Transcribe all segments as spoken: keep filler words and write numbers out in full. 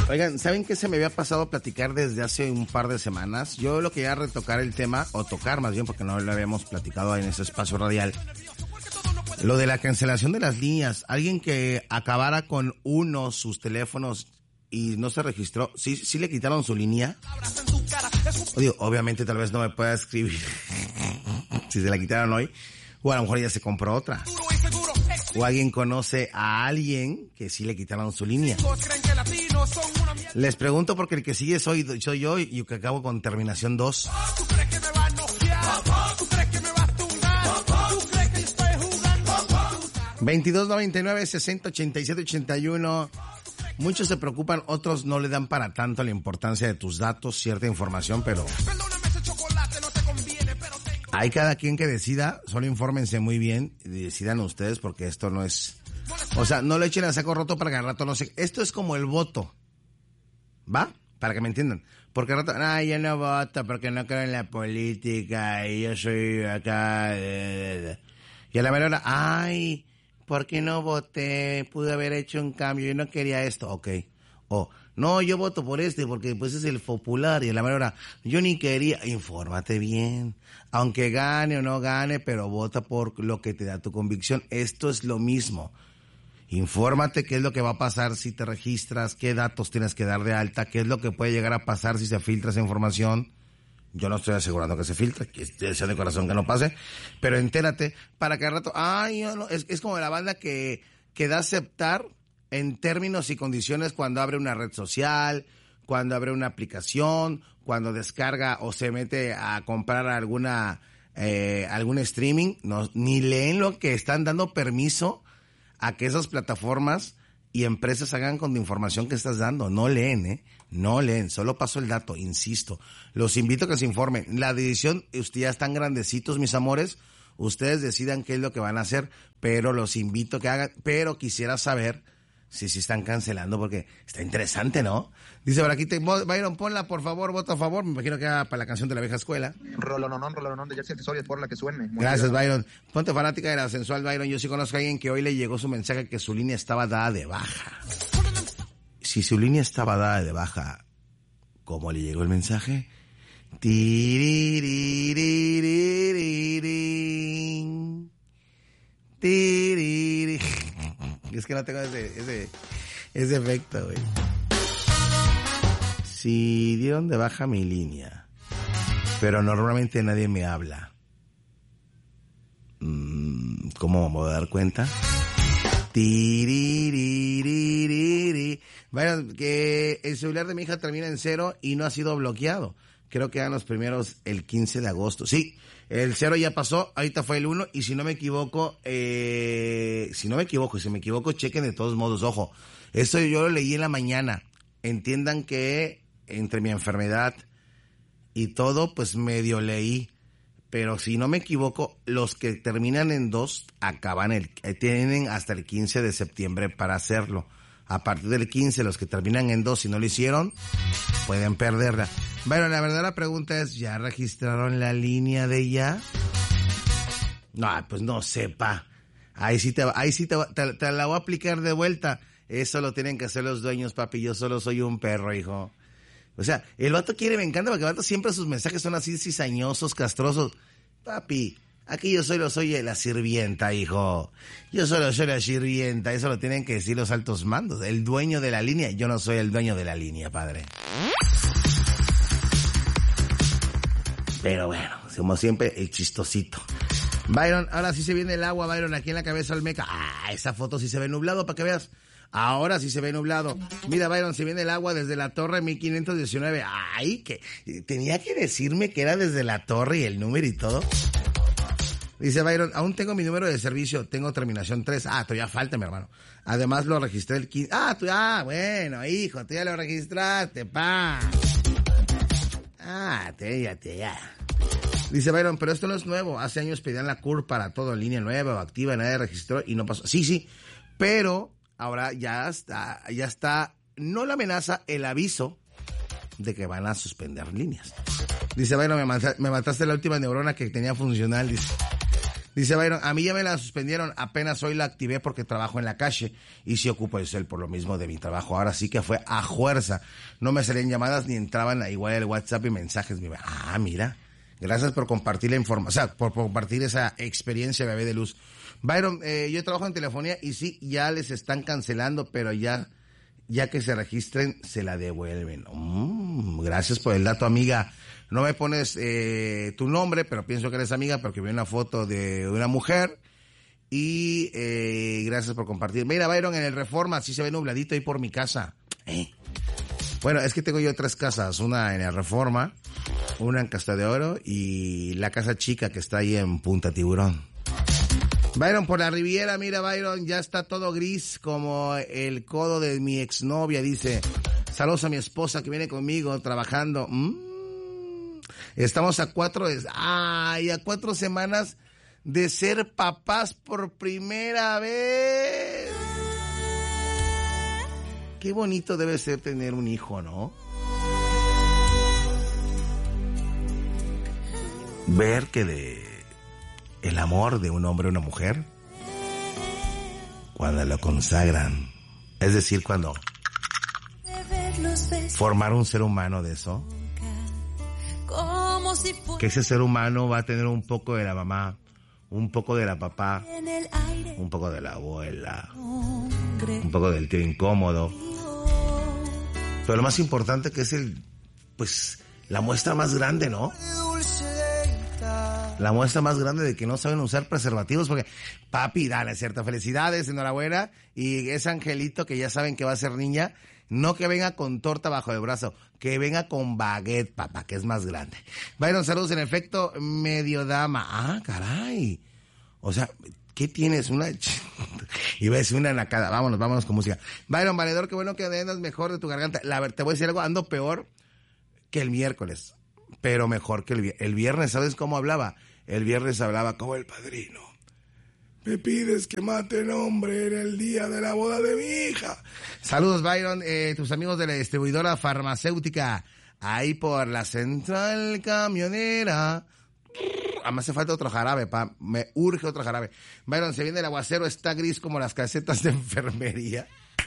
Oigan, ¿saben qué se me había pasado a platicar desde hace un par de semanas? Yo lo quería retocar el tema, o tocar más bien, porque no lo habíamos platicado en ese espacio radial. Lo de la cancelación de las líneas. Alguien que acabara con uno sus teléfonos y no se registró, ¿sí, sí le quitaron su línea? Digo, obviamente tal vez no me pueda escribir si se la quitaron hoy, o a lo mejor ya se compró otra. O alguien conoce a alguien que sí le quitaron su línea. Les pregunto porque el que sigue soy, soy yo y que acabo con terminación dos. veintidós noventa y nueve, sesenta, ochenta y siete, ochenta y uno. Muchos se preocupan, otros no le dan para tanto la importancia de tus datos, cierta información, pero hay cada quien que decida. Solo infórmense muy bien y decidan ustedes, porque esto no es, o sea, no lo echen a saco roto para que al rato no se, esto es como el voto, ¿va? Para que me entiendan, porque al rato, ay, yo no voto porque no creo en la política y yo soy acá, y a la mera hora, ay, ¿por qué no voté? Pude haber hecho un cambio, yo no quería esto, ok. O, no, yo voto por este porque pues es el popular, y a la mera hora, yo ni quería. Infórmate bien, aunque gane o no gane, pero vota por lo que te da tu convicción. Esto es lo mismo. Infórmate qué es lo que va a pasar si te registras, qué datos tienes que dar de alta, qué es lo que puede llegar a pasar si se filtra esa información. Yo no estoy asegurando que se filtre, que sea de corazón que no pase, pero entérate para que al rato, ay, no, es, es como la banda que, que da a aceptar en términos y condiciones cuando abre una red social, cuando abre una aplicación, cuando descarga o se mete a comprar alguna, eh, algún streaming, no, ni leen lo que están dando permiso a que esas plataformas y empresas hagan con la información que estás dando. No leen, ¿eh? No leen. Solo paso el dato, insisto. Los invito a que se informen. La decisión, ustedes ya están grandecitos, mis amores. Ustedes decidan qué es lo que van a hacer, pero los invito a que hagan. Pero quisiera saber si sí, sí están cancelando, porque está interesante, ¿no? Dice por aquí, te, Byron, ponla, por favor, vota a favor. Me imagino que era para la canción de la vieja escuela. Rolononón, rolononón de Jersey Accesorios, por la que suene. Muy Gracias, bien. Byron. Ponte fanática de la sensual, Byron. Yo sí conozco a alguien que hoy le llegó su mensaje que su línea estaba dada de baja. Si su línea estaba dada de baja, ¿cómo le llegó el mensaje? Tiriririririririn. Tiriri. Es que no tengo ese, ese, ese efecto, güey. Si dieron de baja mi línea, pero normalmente nadie me habla, ¿cómo me voy a dar cuenta? Tiririririri. Bueno, que el celular de mi hija termina en cero y no ha sido bloqueado. Creo que eran los primeros el quince de agosto. Sí, el cero ya pasó, ahorita fue el uno, y si no me equivoco, eh, si no me equivoco, si me equivoco, chequen de todos modos, ojo. Esto yo lo leí en la mañana. Entiendan que entre mi enfermedad y todo, pues medio leí. Pero si no me equivoco, los que terminan en dos acaban el, tienen hasta el quince de septiembre para hacerlo. A partir del quince, los que terminan en dos, si no lo hicieron, pueden perderla. Bueno, la verdadera pregunta es, ¿ya registraron la línea de ya? No, pues no sepa. Ahí sí te, ahí sí te, te, te la voy a aplicar de vuelta. Eso lo tienen que hacer los dueños, papi. Yo solo soy un perro, hijo. O sea, el vato quiere, me encanta, porque el vato siempre sus mensajes son así cizañosos, castrosos. Papi, aquí yo solo soy la sirvienta, hijo. Yo solo soy la sirvienta. Eso lo tienen que decir los altos mandos. El dueño de la línea. Yo no soy el dueño de la línea, padre. Pero bueno, como siempre, el chistosito. Byron, ahora sí se viene el agua, Byron, aquí en la cabeza Olmeca. Ah, esa foto sí se ve nublado, para que veas. Ahora sí se ve nublado. Mira, Byron, se viene el agua desde la torre mil quinientos diecinueve. Ay, que tenía que decirme que era desde la torre y el número y todo. Dice Byron, aún tengo mi número de servicio, tengo terminación tres. Ah, todavía falta, mi hermano. Además lo registré el quince. Ah, tú, ah, bueno, hijo, tú ya lo registraste, pa. Ah, te, ya, te, ya. Dice Byron, pero esto no es nuevo. Hace años pedían la C U R para todo, en línea nueva o activa, nadie registró y no pasó. Sí, sí, pero ahora ya está, ya está, no la amenaza, el aviso de que van a suspender líneas. Dice Byron, me, mata, me mataste la última neurona que tenía funcional, dice. Dice Byron, a mí ya me la suspendieron, apenas hoy la activé porque trabajo en la calle y sí ocupo el cel por lo mismo de mi trabajo. Ahora sí que fue a fuerza. No me salían llamadas ni entraban igual el WhatsApp y mensajes. Ah, mira. Gracias por compartir la información, o sea, por compartir esa experiencia, bebé de luz. Byron, eh, yo trabajo en telefonía y sí, ya les están cancelando, pero ya, ya que se registren, se la devuelven. Mm, gracias por el dato, amiga. No me pones eh, tu nombre, pero pienso que eres amiga porque vi una foto de una mujer. Y eh, gracias por compartir. Mira, Byron, en el Reforma sí se ve nubladito ahí por mi casa. ¿Eh? Bueno, es que tengo yo tres casas, una en el Reforma, una en Costa de Oro y la casa chica que está ahí en Punta Tiburón. Byron, por la Riviera, mira, Byron, ya está todo gris como el codo de mi exnovia, dice. Saludos a mi esposa que viene conmigo trabajando. Mm, estamos a cuatro, ay, a cuatro semanas de ser papás por primera vez. Qué bonito debe ser tener un hijo, ¿no? Ver que de el amor de un hombre a una mujer, cuando lo consagran, es decir, cuando formar un ser humano de eso, que ese ser humano va a tener un poco de la mamá, un poco de la papá, un poco de la abuela, un poco del tío incómodo. Pero lo más importante que es el, pues, la muestra más grande, ¿no? La muestra más grande de que no saben usar preservativos, porque, papi, dale, cierta, felicidades, enhorabuena, y ese angelito que ya saben que va a ser niña, no que venga con torta bajo el brazo, que venga con baguette, papá, que es más grande. Byron, saludos, en efecto, medio dama. Ah, caray. O sea, ¿qué tienes? Una... Iba a decir una nacada. Vámonos, vámonos con música. Byron, valedor, qué bueno que andas mejor de tu garganta. La verdad, te voy a decir algo, ando peor que el miércoles, pero mejor que el viernes. El viernes, ¿sabes cómo hablaba? El viernes hablaba como el padrino. Me pides que mate el hombre en el día de la boda de mi hija. Saludos, Byron, eh, tus amigos de la distribuidora farmacéutica, ahí por la central camionera. A mí hace falta otro jarabe, pa. Me urge otro jarabe. Byron, se viene el aguacero, está gris como las casetas de enfermería.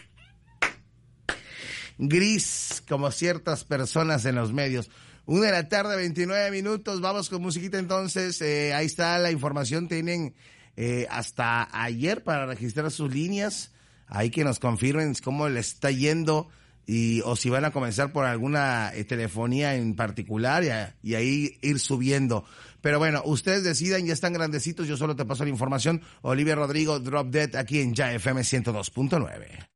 Gris como ciertas personas en los medios. Una de la tarde, veintinueve minutos. Vamos con musiquita entonces. Eh, ahí está la información. Tienen eh, hasta ayer para registrar sus líneas. Ahí que nos confirmen cómo les está yendo y o si van a comenzar por alguna eh, telefonía en particular y, y ahí ir subiendo. Pero bueno, ustedes decidan, ya están grandecitos. Yo solo te paso la información. Olivia Rodrigo, Drop Dead, aquí en Ya F M ciento dos punto nueve.